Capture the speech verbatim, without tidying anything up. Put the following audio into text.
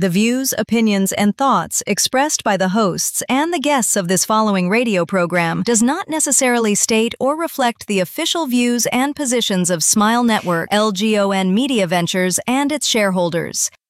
The views, opinions, and thoughts expressed by the hosts and the guests of this following radio program does not necessarily state or reflect the official views and positions of Smile Network, L G O N Media Ventures, and its shareholders.